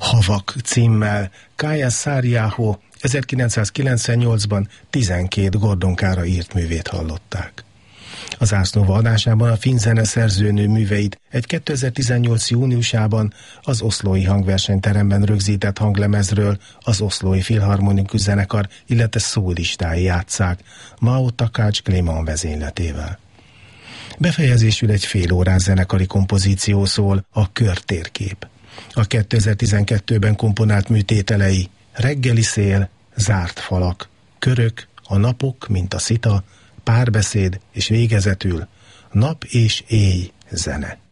Havak címmel Kája Száriáho 1998-ban 12 Gordon-kára írt művét hallották. Az Ars Nova adásában a finn zeneszerzőnő műveit egy 2018. júniusában az Oslói Hangversenyteremben rögzített hanglemezről az Oslói Filharmonikus Zenekar, illetve szólistái játsszák, Mao Takács Kléman vezényletével. Befejezésül egy félórás zenekari kompozíció szól, a Körtérkép. A 2012-ben komponált műtételei: Reggeli szél, Zárt falak, Körök, A napok, mint a szita, Párbeszéd és végezetül Nap és éj zene.